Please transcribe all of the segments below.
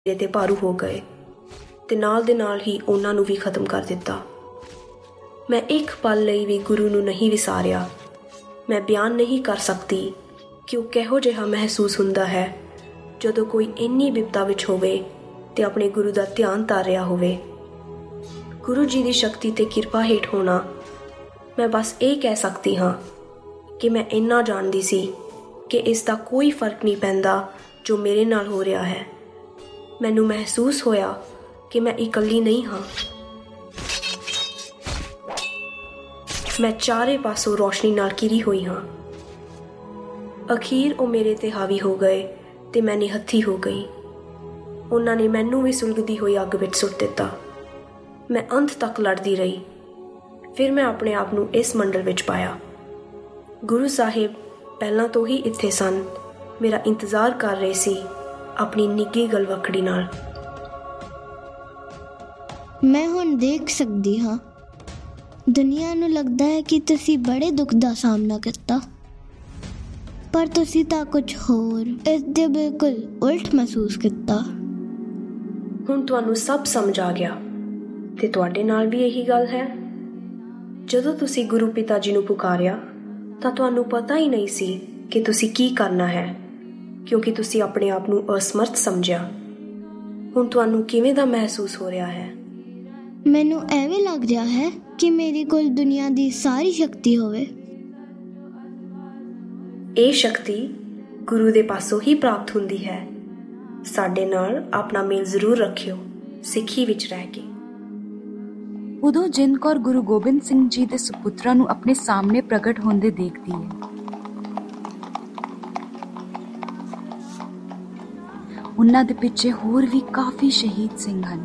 ਮੇਰੇ ਤੇ ਭਾਰੂ ਹੋ ਗਏ ਤੇ ਨਾਲ ਦੇ ਨਾਲ ਹੀ ਉਹਨਾਂ ਨੂੰ ਵੀ ਖਤਮ ਕਰ ਦਿੱਤਾ। ਮੈਂ ਇੱਕ ਪਲ ਲਈ ਵੀ ਗੁਰੂ ਨੂੰ ਨਹੀਂ ਵਿਸਾਰਿਆ। ਮੈਂ ਬਿਆਨ ਨਹੀਂ ਕਰ ਸਕਦੀ ਕਿ ਉਹ ਕਿਹੋ ਜਿਹਾ ਮਹਿਸੂਸ ਹੁੰਦਾ ਹੈ ਜਦੋਂ ਕੋਈ ਇੰਨੀ ਬਿਪਤਾ ਵਿੱਚ ਹੋਵੇ ਤੇ ਆਪਣੇ ਗੁਰੂ ਦਾ ਧਿਆਨ ਧਰ ਰਿਹਾ ਹੋਵੇ। ਗੁਰੂ ਜੀ ਦੀ ਸ਼ਕਤੀ ਤੇ ਕਿਰਪਾ ਹੇਠ ਹੋਣਾ, ਮੈਂ ਬਸ ਇਹ ਕਹਿ ਸਕਦੀ ਹਾਂ ਕਿ ਮੈਂ ਇੰਨਾ ਜਾਣਦੀ ਸੀ ਕਿ ਇਸ ਦਾ ਕੋਈ ਫਰਕ ਨਹੀਂ ਪੈਂਦਾ ਜੋ ਮੇਰੇ ਨਾਲ ਹੋ ਰਿਹਾ ਹੈ। ਮੈਨੂੰ ਮਹਿਸੂਸ ਹੋਇਆ ਕਿ ਮੈਂ ਇਕੱਲੀ ਨਹੀਂ ਹਾਂ। ਮੈਂ ਚਾਰੇ ਪਾਸੋਂ ਰੋਸ਼ਨੀ ਨਾਲ ਘਿਰੀ ਹੋਈ ਹਾਂ। ਅਖੀਰ ਉਹ ਮੇਰੇ ਤੇ ਹਾਵੀ ਹੋ ਗਏ ਤੇ ਮੈਂ ਨਿਹੱਥੀ ਹੋ ਗਈ। ਉਹਨਾਂ ਨੇ ਮੈਨੂੰ ਵੀ ਸੁਲਗਦੀ ਹੋਈ ਅੱਗ ਵਿੱਚ ਸੁੱਟ ਦਿੱਤਾ। ਮੈਂ ਅੰਤ ਤੱਕ ਲੜਦੀ ਰਹੀ। ਫਿਰ ਮੈਂ ਆਪਣੇ ਆਪ ਨੂੰ ਇਸ ਮੰਡਲ ਵਿੱਚ ਪਾਇਆ। ਗੁਰੂ ਸਾਹਿਬ ਪਹਿਲਾਂ ਤੋਂ ਹੀ ਇੱਥੇ ਸਨ, ਮੇਰਾ ਇੰਤਜ਼ਾਰ ਕਰ ਰਹੇ ਸੀ ਆਪਣੀ ਨਿੱਘੀ ਗਲਵੱਕੜੀ ਨਾਲ। ਮੈਂ ਹੁਣ ਦੇਖ ਸਕਦੀ ਹਾਂ। ਦੁਨੀਆ ਨੂੰ ਲੱਗਦਾ ਹੈ ਕਿ ਤੁਸੀਂ ਬੜੇ ਦੁੱਖ ਦਾ ਸਾਹਮਣਾ ਕੀਤਾ, ਪਰ ਤੁਸੀਂ ਤਾਂ ਕੁਝ ਹੋਰ, ਇਸ ਦੇ ਬਿਲਕੁਲ ਉਲਟ ਮਹਿਸੂਸ ਕੀਤਾ। ਹੁਣ ਤੁਹਾਨੂੰ ਸਭ ਸਮਝ ਆ ਗਿਆ ਤੇ ਤੁਹਾਡੇ ਨਾਲ ਵੀ ਇਹੀ ਗੱਲ ਹੈ। ਜਦੋਂ ਤੁਸੀਂ ਗੁਰੂ ਪਿਤਾ ਜੀ ਨੂੰ ਪੁਕਾਰਿਆ ਤਾਂ ਤੁਹਾਨੂੰ ਪਤਾ ਹੀ ਨਹੀਂ ਸੀ ਕਿ ਤੁਸੀਂ ਕੀ ਕਰਨਾ ਹੈ, ਕਿਉਂਕਿ ਤੁਸੀਂ ਆਪਣੇ ਆਪ ਨੂੰ ਅਸਮਰਥ ਸਮਝਿਆ। ਹੁਣ ਤੁਹਾਨੂੰ ਕਿਵੇਂ ਦਾ ਮਹਿਸੂਸ ਹੋ ਰਿਹਾ ਹੈ? ਮੈਨੂੰ ਐਵੇਂ ਲੱਗ ਰਿਹਾ ਹੈ ਕਿ ਮੇਰੇ ਕੋਲ ਦੁਨੀਆ ਦੀ ਸਾਰੀ ਸ਼ਕਤੀ ਹੋਵੇ। ਇਹ ਸ਼ਕਤੀ ਗੁਰੂ ਦੇ ਪਾਸੋਂ ਹੀ ਪ੍ਰਾਪਤ ਹੁੰਦੀ ਹੈ। ਸਾਡੇ ਨਾਲ ਆਪਣਾ ਮੇਲ ਜ਼ਰੂਰ ਰੱਖਿਓ, ਸਿੱਖੀ ਵਿੱਚ ਰਹਿ ਕੇ। ਉਦੋਂ ਜਿੰਦ ਕੌਰ ਗੁਰੂ ਗੋਬਿੰਦ ਸਿੰਘ ਜੀ ਦੇ ਸੁਪੁੱਤਰਾਂ ਨੂੰ ਆਪਣੇ ਸਾਹਮਣੇ ਪ੍ਰਗਟ ਹੁੰਦੇ ਦੇਖਦੀ ਹੈ। ਉਹਨਾਂ ਦੇ ਪਿੱਛੇ ਹੋਰ ਵੀ ਕਾਫੀ ਸ਼ਹੀਦ ਸਿੰਘ ਹਨ।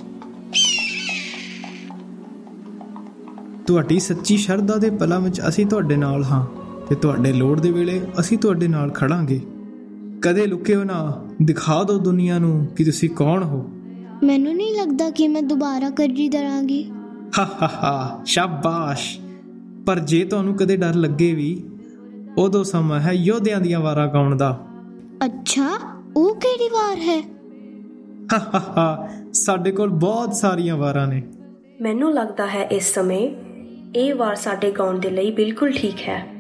ਤੁਹਾਡੀ ਸੱਚੀ ਸ਼ਰਧਾ ਦੇ ਪਲਾਂ ਵਿੱਚ ਅਸੀਂ ਤੁਹਾਡੇ ਨਾਲ ਹਾਂ ਤੇ ਤੁਹਾਡੇ ਲੋੜ ਦੇ ਵੇਲੇ ਅਸੀਂ ਤੁਹਾਡੇ ਨਾਲ ਖੜਾਂਗੇ। ਕਦੇ ਲੁਕਿਓ ਨਾ, ਦਿਖਾ ਦਿਓ ਦੁਨੀਆ ਨੂੰ ਕਿ ਤੁਸੀਂ ਕੌਣ ਹੋ। ਮੈਨੂੰ ਨਹੀਂ ਲੱਗਦਾ ਕਿ ਮੈਂ ਦੁਬਾਰਾ ਕਰਜ਼ੀ ਦਰਾਂਗੀ। ਹਾ ਸ਼ਾਬਾਸ਼। ਪਰ ਜੇ ਤੁਹਾਨੂੰ ਕਦੇ ਡਰ ਲੱਗੇ ਵੀ, ਉਦੋਂ ਸਮਾਂ ਹੈ ਯੋਧਿਆਂ ਦੀਆਂ ਵਾਰਾਂ ਗਾਉਣ ਦਾ। ਅੱਛਾ, ਉਹ ਕਿਹੜੀ ਵਾਰ ਹੈ? ਸਾਡੇ ਕੋਲ ਬਹੁਤ ਸਾਰੀਆਂ ਵਾਰਾਂ ਨੇ। ਮੈਨੂੰ ਲੱਗਦਾ ਹੈ ਇਸ ਸਮੇਂ ਇਹ ਵਾਰ ਸਾਡੇ ਗਾਉਣ ਦੇ ਲਈ ਬਿਲਕੁਲ ਠੀਕ ਹੈ।